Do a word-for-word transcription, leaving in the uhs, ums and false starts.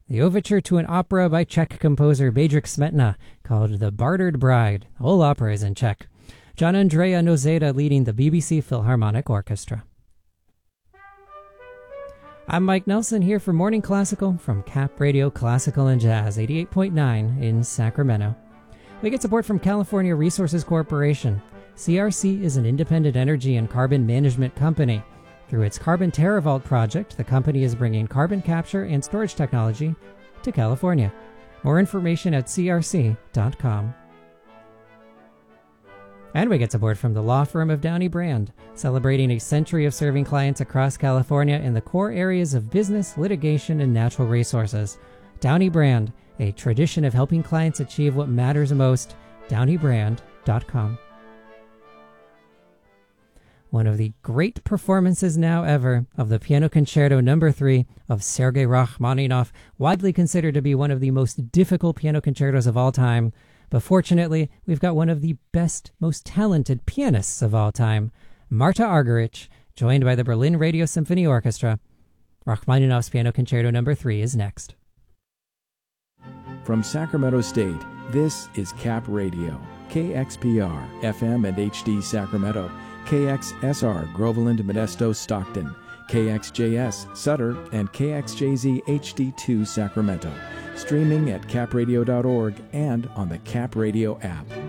the overture to an opera by Czech composer Bedřich Smetana called The Bartered Bride. The whole opera is in Czech. John Andrea Nozeda leading the B B C Philharmonic Orchestra. I'm Mike Nelson here for Morning Classical from Cap Radio Classical and Jazz eighty-eight point nine in Sacramento. We get support from California Resources Corporation. C R C is an independent energy and carbon management company. Through its Carbon TerraVault project, the company is bringing carbon capture and storage technology to California. More information at c r c dot com. And we get support from the law firm of Downey Brand, celebrating a century of serving clients across California in the core areas of business, litigation, and natural resources. Downey Brand, a tradition of helping clients achieve what matters most. downey brand dot com. One of the great performances now ever of the Piano Concerto Number three of Sergei Rachmaninoff, widely considered to be one of the most difficult piano concertos of all time. But fortunately, we've got one of the best, most talented pianists of all time, Marta Argerich, joined by the Berlin Radio Symphony Orchestra. Rachmaninoff's Piano Concerto Number three is next. From Sacramento State, this is Cap Radio, K X P R, F M and H D Sacramento, K X S R, Groveland, Modesto, Stockton, K X J S, Sutter, and K X J Z H D two Sacramento. Streaming at cap radio dot org and on the Cap Radio app.